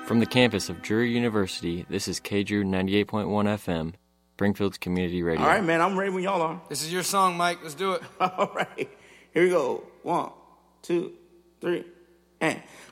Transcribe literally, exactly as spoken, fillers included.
From the campus of Drury University, this is K D R U ninety-eight point one F M, Springfield's community radio. All right, man, I'm ready when y'all are. This is your song, Mike. Let's do it. All right. Here we go. One, two, three, and...